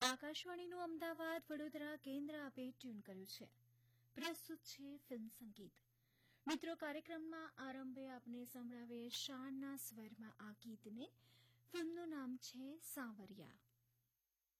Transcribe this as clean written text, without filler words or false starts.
આકાશવાણીનું અમદાવાદ વડોદરા કેન્દ્ર આપે ટ્યુન કર્યું છે. પ્રસ્તુત છે ફિલ્મ સંગીત. મિત્રો, કાર્યક્રમમાં આરંભે આપને સંભળાવે શાનના સ્વરમાં આ ગીતને. ફિલ્મનું નામ છે સાવરિયા.